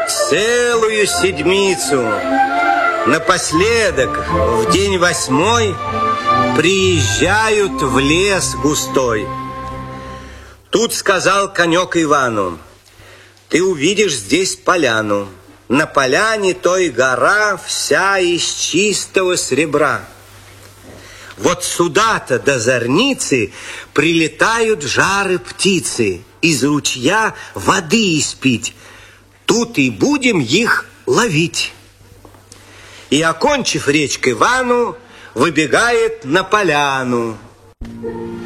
Целую седмицу напоследок, в день 8, приезжают в лес густой. Тут сказал конек Ивану: ты увидишь здесь поляну. На поляне той гора вся из чистого серебра. Вот сюда-то до зорницы прилетают жары птицы, из ручья воды испить. Тут и будем их ловить. И, окончив речь к Ивану, выбегает на поляну.